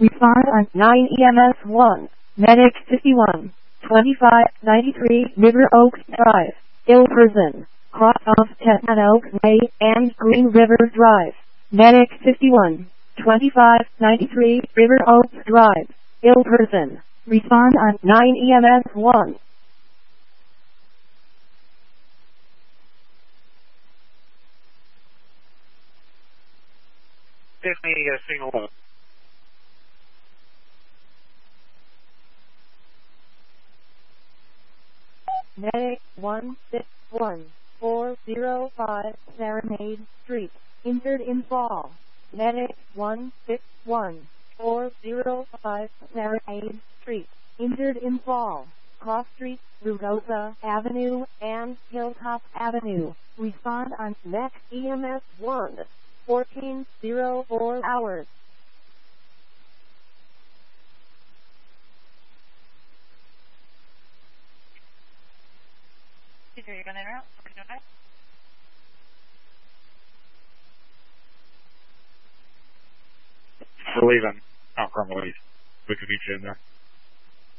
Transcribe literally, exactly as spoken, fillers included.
Respond on nine E M S one. Medic fifty-one. twenty-five ninety-three River Oaks Drive. Ill person. Cross off Chestnut Oak Way and Green River Drive. Medic fifty-one. twenty-five ninety-three River Oaks Drive. Ill person. Respond on nine E M S one. Disney uh, signal. Medic one six one four zero five Serenade Street. Injured in fall. Medic one six one four zero five Serenade Street. Injured in fall. Cross Street, Rugosa Avenue, and Hilltop Avenue. Respond on next E M S one. fourteen oh four hours. Are you going to interrupt? We're leaving. Out from Louise. We could meet you in there.